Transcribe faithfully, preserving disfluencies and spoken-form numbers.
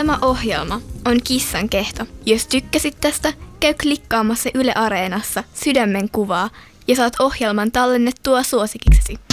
Tämä ohjelma on Kissan kehto. Jos tykkäsit tästä, käy klikkaamassa Yle Areenassa sydämen kuvaa ja saat ohjelman tallennettua suosikiksesi.